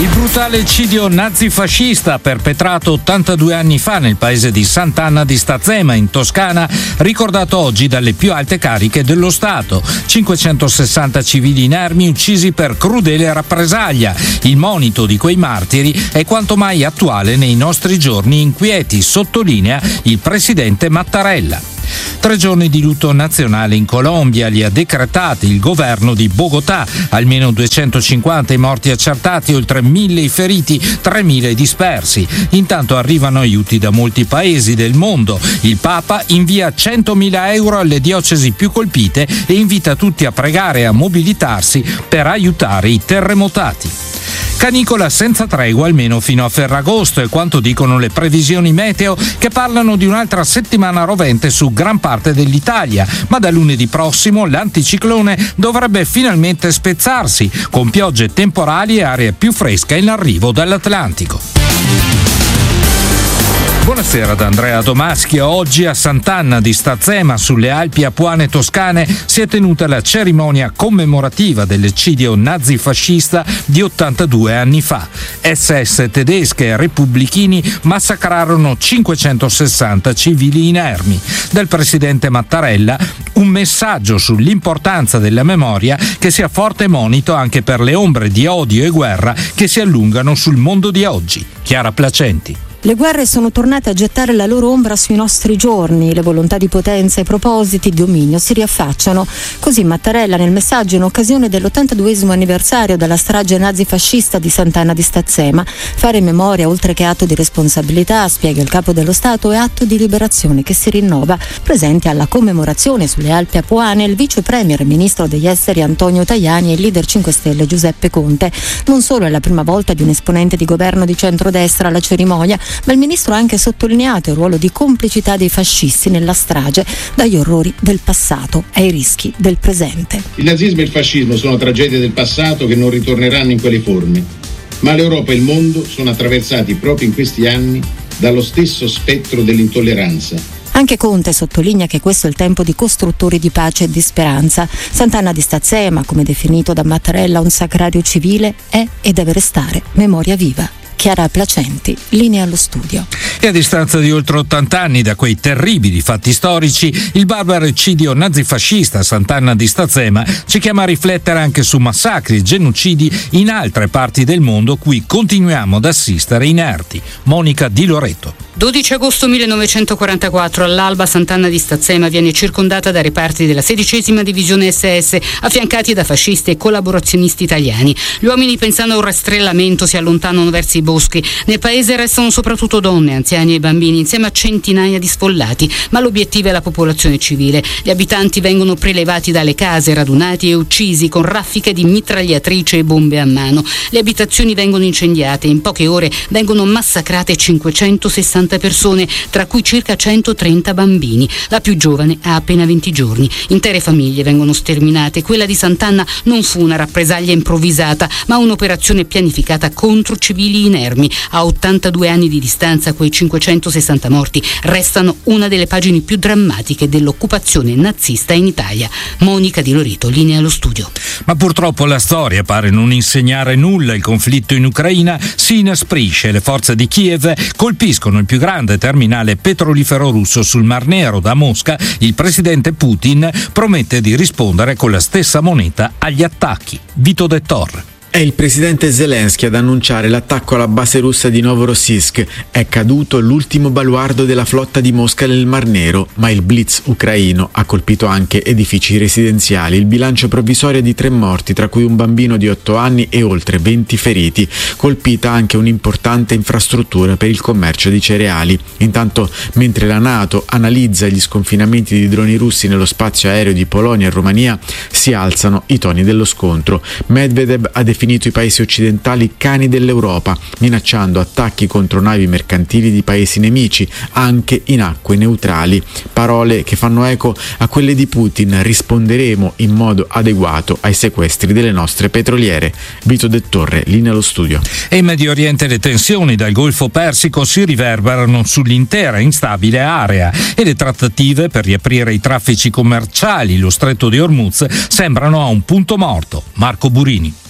Il brutale eccidio nazifascista perpetrato 82 anni fa nel paese di Sant'Anna di Stazzema, in Toscana, ricordato oggi dalle più alte cariche dello Stato. 560 civili inermi uccisi per crudele rappresaglia. Il monito di quei martiri è quanto mai attuale nei nostri giorni inquieti, sottolinea il presidente Mattarella. 3 giorni di lutto nazionale in Colombia li ha decretati il governo di Bogotà. Almeno 250 i morti accertati, oltre 1.000 i feriti, 3.000 i dispersi. Intanto arrivano aiuti da molti paesi del mondo. Il Papa invia 100.000 euro alle diocesi più colpite e invita tutti a pregare e a mobilitarsi per aiutare i terremotati. Canicola senza tregua almeno fino a Ferragosto, è quanto dicono le previsioni meteo, che parlano di un'altra settimana rovente su gran parte dell'Italia, ma da lunedì prossimo l'anticiclone dovrebbe finalmente spezzarsi, con piogge temporali e aria più fresca in arrivo dall'Atlantico. Buonasera da Andrea Domaschio. Oggi a Sant'Anna di Stazzema, sulle Alpi Apuane toscane, si è tenuta la cerimonia commemorativa dell'eccidio nazifascista di 82 anni fa. SS tedesche e repubblichini massacrarono 560 civili inermi. Dal presidente Mattarella un messaggio sull'importanza della memoria che sia forte monito anche per le ombre di odio e guerra che si allungano sul mondo di oggi. Chiara Placenti. Le guerre sono tornate a gettare la loro ombra sui nostri giorni, le volontà di potenza e i propositi di dominio si riaffacciano. Così Mattarella nel messaggio in occasione dell'82esimo anniversario della strage nazifascista di Sant'Anna di Stazzema. Fare memoria, oltre che atto di responsabilità, spiega il capo dello Stato, è atto di liberazione che si rinnova. Presente alla commemorazione sulle Alpi Apuane il vice premier e ministro degli esteri Antonio Tajani e il leader 5 Stelle Giuseppe Conte. Non solo è la prima volta di un esponente di governo di centrodestra alla cerimonia, ma il ministro ha anche sottolineato il ruolo di complicità dei fascisti nella strage, dagli orrori del passato ai rischi del presente. Il nazismo e il fascismo sono tragedie del passato che non ritorneranno in quelle forme, ma l'Europa e il mondo sono attraversati proprio in questi anni dallo stesso spettro dell'intolleranza. Anche Conte sottolinea che questo è il tempo di costruttori di pace e di speranza. Sant'Anna di Stazzema, come definito da Mattarella un sacrario civile, è e deve restare memoria viva. Chiara Placenti, linea allo studio. E a distanza di oltre 80 anni da quei terribili fatti storici, il barbaro eccidio nazifascista a Sant'Anna di Stazzema ci chiama a riflettere anche su massacri e genocidi in altre parti del mondo cui continuiamo ad assistere inerti. Monica Di Loreto. 12 agosto 1944, all'alba Sant'Anna di Stazzema viene circondata da reparti della 16ª divisione SS, affiancati da fascisti e collaborazionisti italiani. Gli uomini, pensando a un rastrellamento, si allontanano verso i boschi. Nel paese restano soprattutto donne, anziani e bambini, insieme a centinaia di sfollati, ma l'obiettivo è la popolazione civile. Gli abitanti vengono prelevati dalle case, radunati e uccisi con raffiche di mitragliatrice e bombe a mano. Le abitazioni vengono incendiate e in poche ore vengono massacrate 560 persone, tra cui circa 130 bambini. La più giovane ha appena 20 giorni. Intere famiglie vengono sterminate. Quella di Sant'Anna non fu una rappresaglia improvvisata, ma un'operazione pianificata contro civili inermi. A 82 anni di distanza, quei 560 morti restano una delle pagine più drammatiche dell'occupazione nazista in Italia. Monica Di Loreto, linea allo studio. Ma purtroppo la storia pare non insegnare nulla. Il conflitto in Ucraina si inasprisce. Le forze di Kiev colpiscono il più grande terminale petrolifero russo sul Mar Nero. Da Mosca il presidente Putin promette di rispondere con la stessa moneta agli attacchi. Vito De Torre. È il presidente Zelensky ad annunciare l'attacco alla base russa di Novorossiysk. È caduto l'ultimo baluardo della flotta di Mosca nel Mar Nero, ma il blitz ucraino ha colpito anche edifici residenziali. Il bilancio provvisorio è di 3 morti, tra cui un bambino di 8 anni e oltre 20 feriti. Colpita anche un'importante infrastruttura per il commercio di cereali. Intanto, mentre la NATO analizza gli sconfinamenti di droni russi nello spazio aereo di Polonia e Romania, si alzano i toni dello scontro. Medvedev ha definito i paesi occidentali cani dell'Europa, minacciando attacchi contro navi mercantili di paesi nemici, anche in acque neutrali. Parole che fanno eco a quelle di Putin: risponderemo in modo adeguato ai sequestri delle nostre petroliere. Vito De Torre, linea allo studio. E in Medio Oriente le tensioni dal Golfo Persico si riverberano sull'intera instabile area e le trattative per riaprire i traffici commerciali, lo stretto di Hormuz, sembrano a un punto morto. Marco Burini.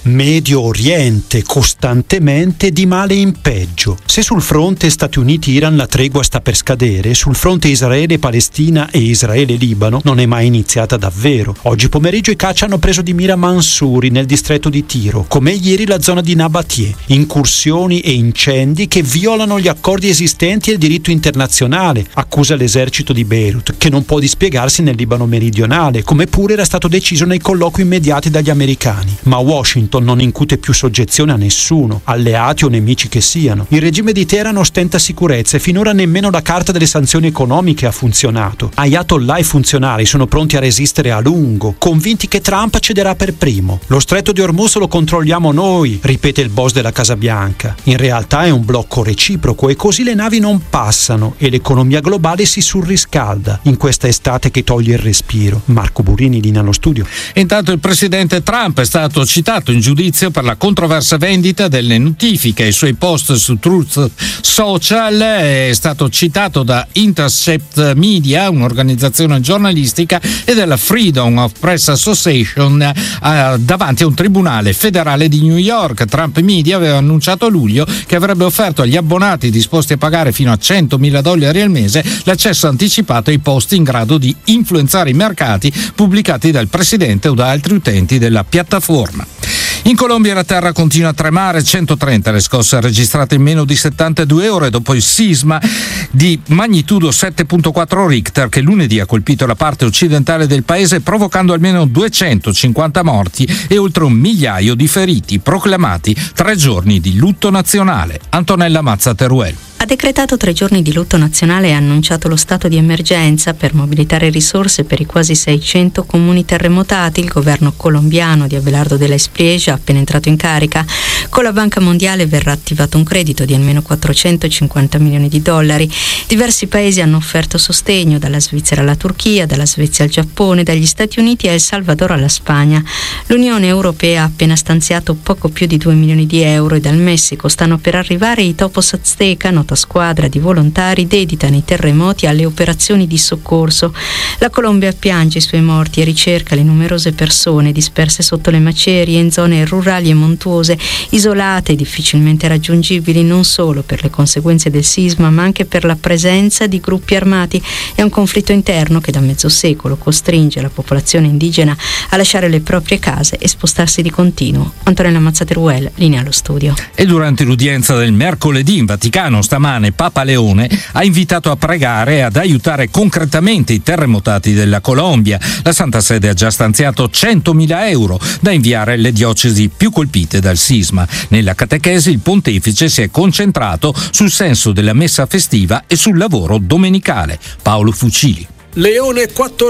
Medio Oriente, costantemente di male in peggio. Se sul fronte Stati Uniti-Iran la tregua sta per scadere, sul fronte Israele-Palestina e Israele-Libano non è mai iniziata davvero. Oggi pomeriggio i caccia hanno preso di mira Mansouri nel distretto di Tiro, come ieri la zona di Nabatie. Incursioni e incendi che violano gli accordi esistenti e il diritto internazionale, accusa l'esercito di Beirut, che non può dispiegarsi nel Libano meridionale, come pure era stato deciso nei colloqui immediati dagli americani. Ma Washington non incute più soggezione a nessuno, alleati o nemici che siano. Il regime di Teheran ostenta sicurezza e finora nemmeno la carta delle sanzioni economiche ha funzionato. Ayatollah e funzionari sono pronti a resistere a lungo, convinti che Trump cederà per primo. Lo stretto di Hormuz lo controlliamo noi, ripete il boss della Casa Bianca. In realtà è un blocco reciproco e così le navi non passano e l'economia globale si surriscalda in questa estate che toglie il respiro. Marco Burrini, linea allo studio. Intanto il presidente Trump è stato citato in giudizio per la controversa vendita delle notifiche ai suoi post su Truth Social. È stato citato da Intercept Media, un'organizzazione giornalistica, e della Freedom of Press Association davanti a un tribunale federale di New York. Trump Media aveva annunciato a luglio che avrebbe offerto agli abbonati disposti a pagare fino a $100.000 al mese l'accesso anticipato ai post in grado di influenzare i mercati pubblicati dal presidente o da altri utenti della piattaforma. In Colombia la terra continua a tremare, 130 le scosse registrate in meno di 72 ore dopo il sisma di magnitudo 7.4 Richter che lunedì ha colpito la parte occidentale del paese, provocando almeno 250 morti e oltre 1 migliaio di feriti, proclamati 3 giorni di lutto nazionale. Antonella Mazza Teruel. Ha decretato 3 giorni di lutto nazionale e ha annunciato lo stato di emergenza per mobilitare risorse per i quasi 600 comuni terremotati. Il governo colombiano di Abelardo de la Espriella, appena entrato in carica, con la Banca Mondiale verrà attivato un credito di almeno $450 milioni. Diversi paesi hanno offerto sostegno, dalla Svizzera alla Turchia, dalla Svezia al Giappone, dagli Stati Uniti a El Salvador alla Spagna. L'Unione Europea ha appena stanziato poco più di 2 milioni di euro e dal Messico stanno per arrivare i Topos Azteca, nota squadra di volontari dedita nei terremoti alle operazioni di soccorso. La Colombia piange i suoi morti e ricerca le numerose persone disperse sotto le macerie in zone rurali e montuose, isolate e difficilmente raggiungibili non solo per le conseguenze del sisma ma anche per la presenza di gruppi armati. È un conflitto interno che da mezzo secolo costringe la popolazione indigena a lasciare le proprie case e spostarsi di continuo. Antonella Mazzateruel, linea allo studio. E durante l'udienza del mercoledì in Vaticano stamane Papa Leone ha invitato a pregare e ad aiutare concretamente i terremotati della Colombia. La Santa Sede ha già stanziato 100.000 euro da inviare alle diocesi più colpite dal sisma. Nella catechesi il pontefice si è concentrato sul senso della messa festiva e sul lavoro domenicale. Paolo Fucili. Leone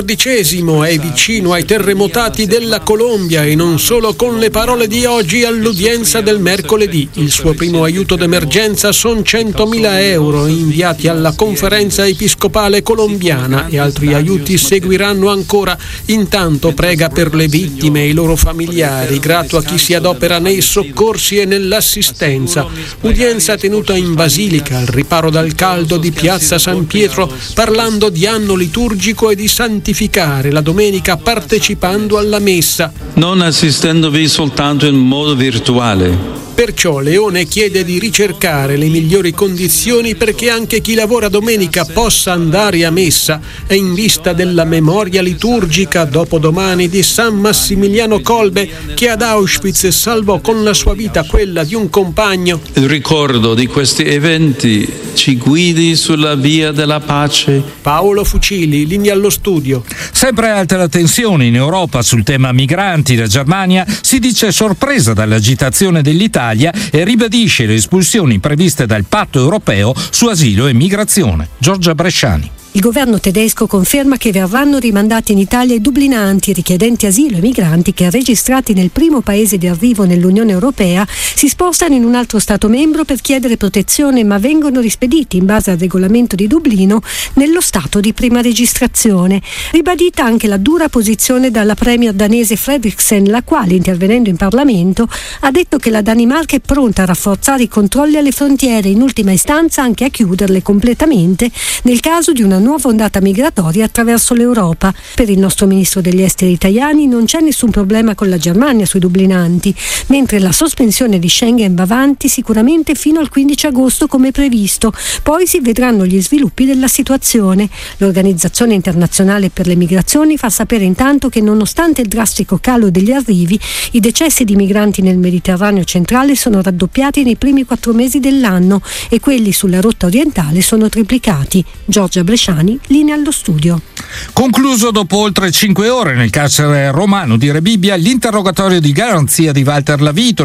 XIV è vicino ai terremotati della Colombia e non solo, con le parole di oggi all'udienza del mercoledì. Il suo primo aiuto d'emergenza sono 100.000 euro inviati alla conferenza episcopale colombiana e altri aiuti seguiranno ancora. Intanto prega per le vittime e i loro familiari, grato a chi si adopera nei soccorsi e nell'assistenza. Udienza tenuta in Basilica, al riparo dal caldo di Piazza San Pietro, parlando di anno liturgico e di santificare la domenica partecipando alla messa. Non assistendovi soltanto in modo virtuale. Perciò Leone chiede di ricercare le migliori condizioni perché anche chi lavora domenica possa andare a messa. È in vista della memoria liturgica dopodomani di San Massimiliano Kolbe, che ad Auschwitz salvò con la sua vita quella di un compagno. Il ricordo di questi eventi ci guidi sulla via della pace. Paolo Fucili, linea allo studio. Sempre alta la tensione in Europa sul tema migranti. La Germania si dice sorpresa dall'agitazione dell'Italia e ribadisce le espulsioni previste dal Patto europeo su asilo e migrazione. Giorgia Bresciani. Il governo tedesco conferma che verranno rimandati in Italia i dublinanti, richiedenti asilo e migranti che, registrati nel primo paese di arrivo nell'Unione Europea, si spostano in un altro Stato membro per chiedere protezione ma vengono rispediti in base al regolamento di Dublino nello Stato di prima registrazione. Ribadita anche la dura posizione dalla premier danese Frederiksen, la quale, intervenendo in Parlamento, ha detto che la Danimarca è pronta a rafforzare i controlli alle frontiere, in ultima istanza anche a chiuderle completamente nel caso di una nuova ondata migratoria attraverso l'Europa. Per il nostro ministro degli esteri Tajani non c'è nessun problema con la Germania sui dublinanti, mentre la sospensione di Schengen va avanti sicuramente fino al 15 agosto come previsto. Poi si vedranno gli sviluppi della situazione. L'Organizzazione Internazionale per le Migrazioni fa sapere intanto che nonostante il drastico calo degli arrivi, i decessi di migranti nel Mediterraneo centrale sono raddoppiati nei primi 4 mesi dell'anno e quelli sulla rotta orientale sono triplicati. Giorgia Bresciani, linea allo studio. Concluso dopo oltre 5 ore nel carcere romano di Rebibbia l'interrogatorio di garanzia di Walter Lavito.